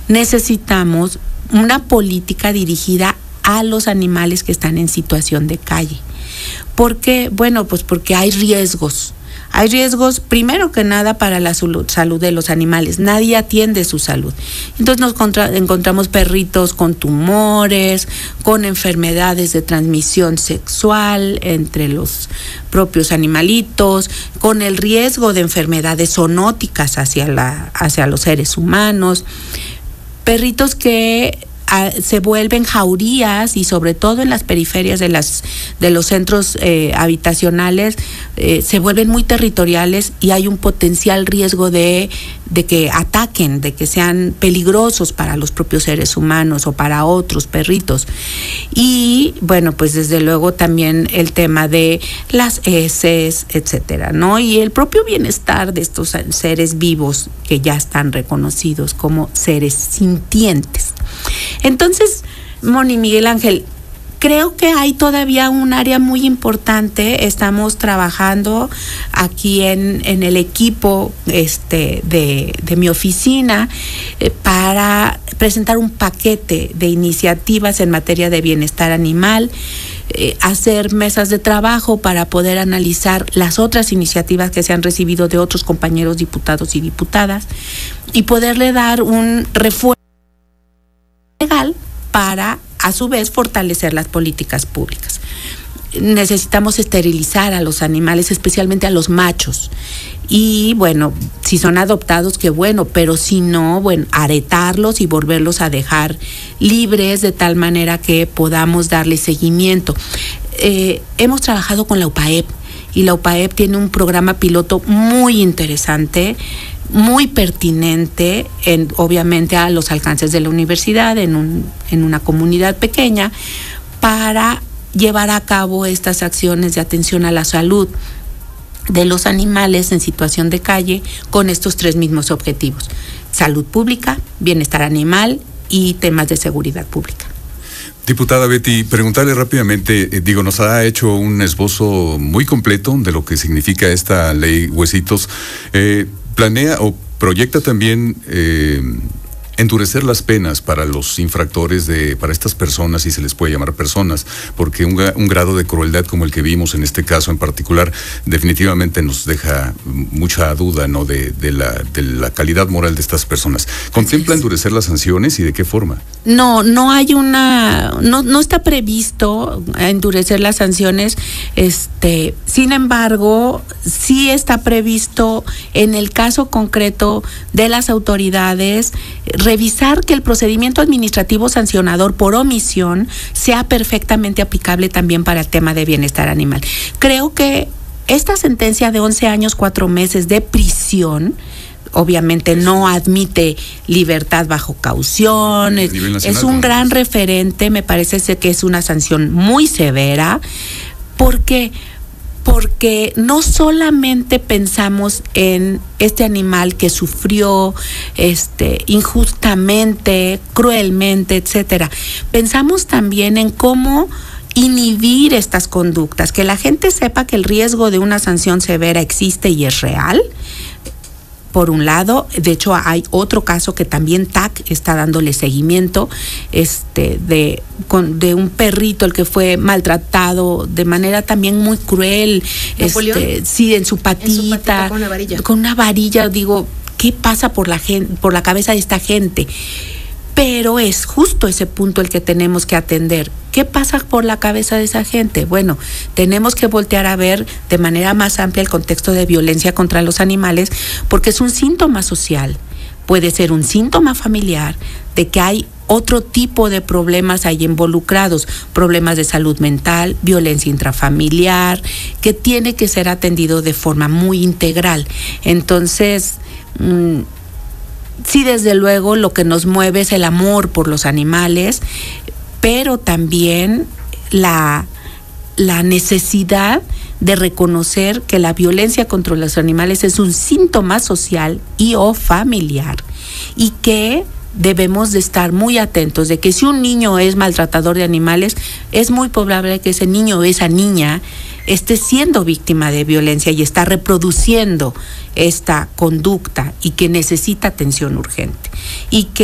necesitamos una política dirigida a los animales que están en situación de calle. ¿Por qué? Bueno, pues porque hay riesgos. Hay riesgos, primero que nada, para la salud de los animales. Nadie atiende su salud. Entonces nos encontramos perritos con tumores, con enfermedades de transmisión sexual entre los propios animalitos, con el riesgo de enfermedades zoonóticas hacia los seres humanos. Perritos que se vuelven jaurías, y sobre todo en las periferias de los centros habitacionales, se vuelven muy territoriales y hay un potencial riesgo de que ataquen, de que sean peligrosos para los propios seres humanos o para otros perritos. Y bueno, pues desde luego también el tema de las heces, etcétera, ¿no? Y el propio bienestar de estos seres vivos que ya están reconocidos como seres sintientes. Entonces, Moni, Miguel Ángel, creo que hay todavía un área muy importante. Estamos trabajando aquí en el equipo de mi oficina para presentar un paquete de iniciativas en materia de bienestar animal, hacer mesas de trabajo para poder analizar las otras iniciativas que se han recibido de otros compañeros diputados y diputadas y poderle dar un refuerzo legal para, a su vez, fortalecer las políticas públicas. Necesitamos esterilizar a los animales, especialmente a los machos. Y bueno, si son adoptados, qué bueno, pero si no, bueno, aretarlos y volverlos a dejar libres de tal manera que podamos darle seguimiento. Hemos trabajado con la UPAEP y la UPAEP tiene un programa piloto muy interesante, muy pertinente, obviamente a los alcances de la universidad, en una comunidad pequeña, para llevar a cabo estas acciones de atención a la salud de los animales en situación de calle con estos tres mismos objetivos: salud pública, bienestar animal y temas de seguridad pública. Diputada Betty, preguntarle rápidamente, nos ha hecho un esbozo muy completo de lo que significa esta ley Huesitos. ¿Planea o proyecta también endurecer las penas para los infractores, para estas personas, si se les puede llamar personas? Porque un grado de crueldad como el que vimos en este caso en particular definitivamente nos deja mucha duda, ¿no?, de la calidad moral de estas personas. ¿Contempla endurecer las sanciones y de qué forma? No hay no está previsto endurecer las sanciones. Sin embargo, sí está previsto, en el caso concreto de las autoridades, revisar que el procedimiento administrativo sancionador por omisión sea perfectamente aplicable también para el tema de bienestar animal. Creo que esta sentencia de 11 años, 4 meses de prisión obviamente no admite libertad bajo caución, es un gran referente. Me parece que es una sanción muy severa, porque no solamente pensamos en este animal que sufrió injustamente, cruelmente, etcétera. Pensamos también en cómo inhibir estas conductas, que la gente sepa que el riesgo de una sanción severa existe y es real. Por un lado, de hecho hay otro caso que también TAC está dándole seguimiento, de un perrito el que fue maltratado de manera también muy cruel, sí, en su patita con una varilla. Digo, ¿qué pasa por la cabeza de esta gente? Pero es justo ese punto el que tenemos que atender. ¿Qué pasa por la cabeza de esa gente? Bueno, tenemos que voltear a ver de manera más amplia el contexto de violencia contra los animales, porque es un síntoma social, puede ser un síntoma familiar de que hay otro tipo de problemas ahí involucrados, problemas de salud mental, violencia intrafamiliar, que tiene que ser atendido de forma muy integral. Entonces, sí, desde luego lo que nos mueve es el amor por los animales, pero también la necesidad de reconocer que la violencia contra los animales es un síntoma social o familiar, y que debemos de estar muy atentos de que si un niño es maltratador de animales, es muy probable que ese niño o esa niña esté siendo víctima de violencia y está reproduciendo esta conducta y que necesita atención urgente. Y que